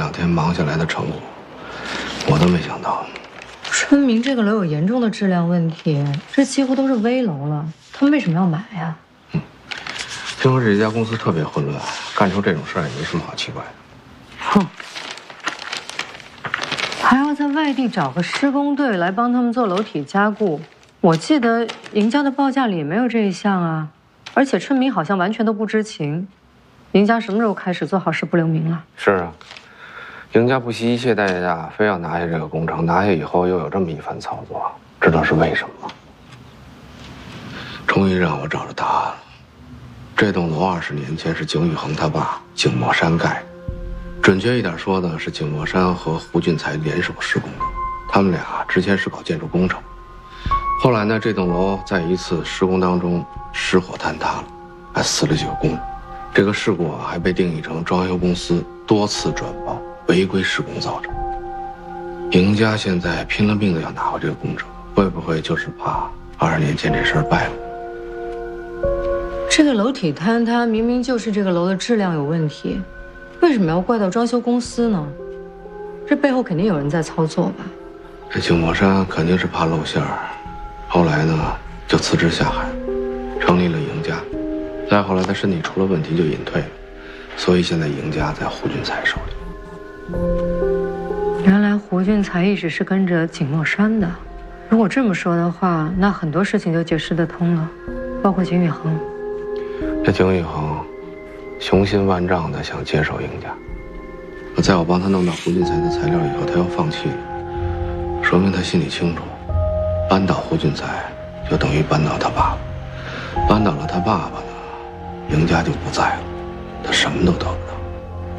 2天忙下来的成果，我都没想到。 春明这个楼有严重的质量问题，这几乎都是危楼了，他们为什么要买呀？ 听说这家公司特别混乱，干出这种事儿也没什么好奇怪的。 哼，还要在外地找个施工队来帮他们做楼体加固。我记得赢家的报价里也没有这一项啊，而且春明好像完全都不知情。赢家什么时候开始做好事不留名了？ 是啊，赢家不惜一切代价非要拿下这个工程，拿下以后又有这么一番操作，知道是为什么吗？终于让我找着答案了。这栋楼20年前是景宇恒他爸景墨山盖的，准确一点说呢，是景墨山和胡俊才联手施工的。他们俩之前是搞建筑工程，后来呢，这栋楼在一次施工当中失火坍塌了，还死了几个工人。这个事故还被定义成装修公司多次转包违规施工造成。赢家现在拼了命的要拿回这个工程，会不会就是怕20年前这事儿败露？ 这个楼体坍塌明明就是这个楼的质量有问题，为什么要怪到装修公司呢？这背后肯定有人在操作吧？ 这景墨山肯定是怕露馅儿，后来呢就辞职下海，成立了赢家。再后来他身体出了问题就隐退了，所以现在赢家在胡俊才手里。 原来胡俊才一直是跟着景墨山的。如果这么说的话，那很多事情就解释得通了，包括景宇恒。 这景宇恒雄心万丈的想接手赢家，可在我帮他弄到胡俊才的材料以后，他又放弃了，说明他心里清楚，扳倒胡俊才就等于扳倒他爸爸，扳倒了他爸爸呢，赢家就不在了，他什么都得不到。